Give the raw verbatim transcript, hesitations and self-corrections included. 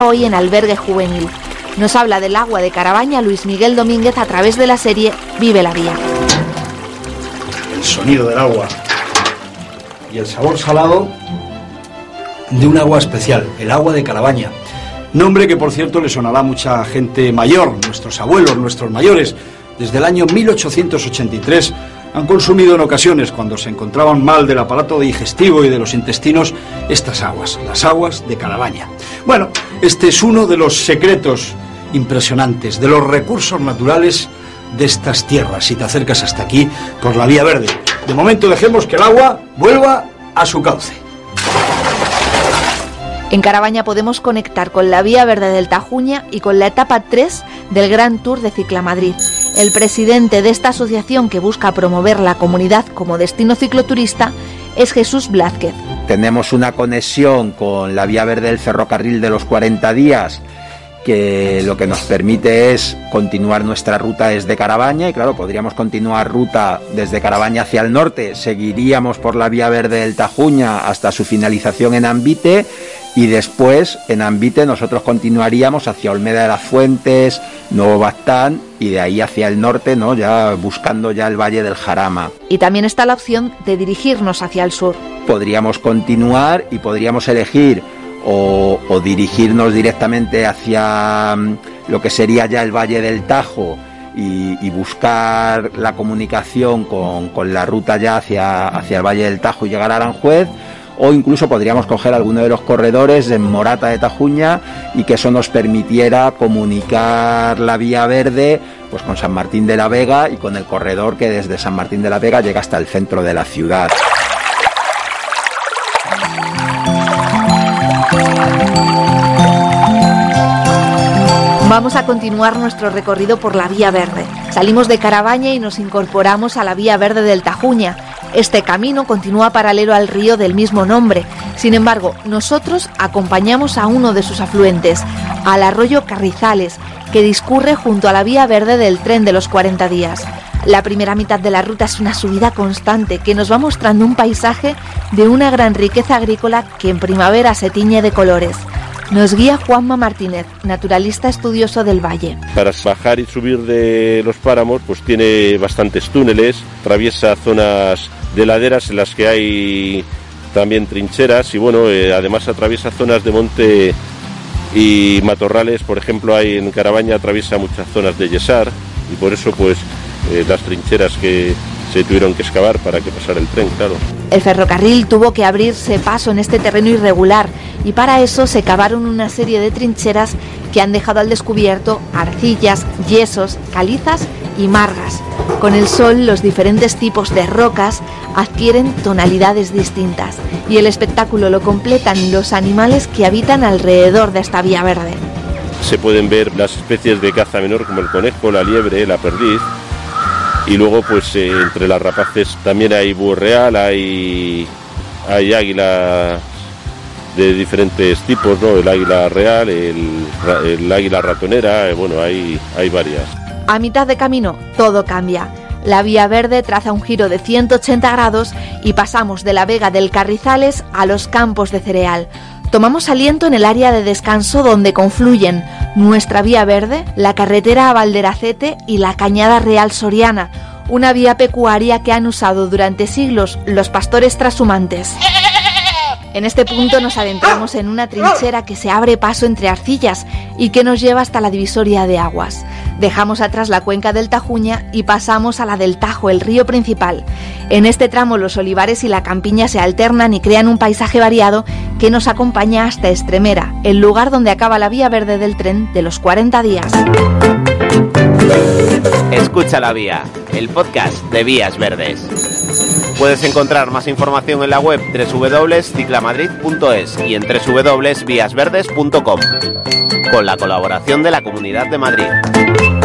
hoy en albergue juvenil. Nos habla del agua de Carabaña Luis Miguel Domínguez a través de la serie Vive la Vía. El sonido del agua y el sabor salado de un agua especial, el agua de Carabaña. Nombre que, por cierto, le sonará a mucha gente mayor, nuestros abuelos, nuestros mayores. Desde el año mil ochocientos ochenta y tres han consumido en ocasiones, cuando se encontraban mal del aparato digestivo y de los intestinos, estas aguas, las aguas de Carabaña. Bueno, este es uno de los secretos impresionantes, de los recursos naturales de estas tierras, si te acercas hasta aquí por la Vía Verde. De momento dejemos que el agua vuelva a su cauce. En Carabaña podemos conectar con la Vía Verde del Tajuña y con la etapa tres del Gran Tour de Ciclamadrid. El presidente de esta asociación, que busca promover la comunidad como destino cicloturista, es Jesús Blázquez. Tenemos una conexión con la Vía Verde del ferrocarril de los cuarenta días, que lo que nos permite es continuar nuestra ruta desde Carabaña, y claro, podríamos continuar ruta desde Carabaña hacia el norte, seguiríamos por la Vía Verde del Tajuña hasta su finalización en Ambite, y después en Ambite nosotros continuaríamos hacia Olmeda de las Fuentes, Nuevo Bastán, y de ahí hacia el norte, ¿no?, ya buscando ya el Valle del Jarama. Y también está la opción de dirigirnos hacia el sur. Podríamos continuar y podríamos elegir O, o dirigirnos directamente hacia lo que sería ya el Valle del Tajo y, y buscar la comunicación con, con la ruta ya hacia, hacia el Valle del Tajo y llegar a Aranjuez, o incluso podríamos coger alguno de los corredores en Morata de Tajuña y que eso nos permitiera comunicar la Vía Verde pues con San Martín de la Vega y con el corredor que desde San Martín de la Vega llega hasta el centro de la ciudad. Vamos a continuar nuestro recorrido por la Vía Verde. Salimos de Carabaña y nos incorporamos a la Vía Verde del Tajuña. Este camino continúa paralelo al río del mismo nombre. Sin embargo, nosotros acompañamos a uno de sus afluentes, al arroyo Carrizales, que discurre junto a la Vía Verde del tren de los cuarenta días. La primera mitad de la ruta es una subida constante que nos va mostrando un paisaje de una gran riqueza agrícola que en primavera se tiñe de colores. Nos guía Juanma Martínez, naturalista estudioso del valle. Para bajar y subir de los páramos, pues tiene bastantes túneles, atraviesa zonas de laderas en las que hay también trincheras y bueno, eh, además atraviesa zonas de monte y matorrales. Por ejemplo, hay en Carabaña atraviesa muchas zonas de yesar y por eso pues eh, las trincheras que se tuvieron que excavar para que pasara el tren, claro. El ferrocarril tuvo que abrirse paso en este terreno irregular y para eso se cavaron una serie de trincheras que han dejado al descubierto arcillas, yesos, calizas y margas. Con el sol, los diferentes tipos de rocas adquieren tonalidades distintas y el espectáculo lo completan los animales que habitan alrededor de esta Vía Verde. Se pueden ver las especies de caza menor como el conejo, la liebre, la perdiz. Y luego, pues eh, entre las rapaces también hay búho real, hay, hay águilas de diferentes tipos, ¿no? El águila real, el, el águila ratonera, eh, bueno, hay, hay varias. A mitad de camino, todo cambia. La Vía Verde traza un giro de ciento ochenta grados y pasamos de la Vega del Carrizales a los campos de cereal. Tomamos aliento en el área de descanso donde confluyen nuestra Vía Verde, la carretera a Valderacete y la Cañada Real Soriana, una vía pecuaria que han usado durante siglos los pastores trashumantes. En este punto nos adentramos en una trinchera que se abre paso entre arcillas y que nos lleva hasta la divisoria de aguas. Dejamos atrás la cuenca del Tajuña y pasamos a la del Tajo, el río principal. En este tramo los olivares y la campiña se alternan y crean un paisaje variado que nos acompaña hasta Estremera, el lugar donde acaba la Vía Verde del tren de los cuarenta días. Escucha la Vía, el podcast de Vías Verdes. Puedes encontrar más información en la web doble u doble u doble u punto ciclamadrid punto es y en doble u doble u doble u punto vías verdes punto com, con la colaboración de la Comunidad de Madrid.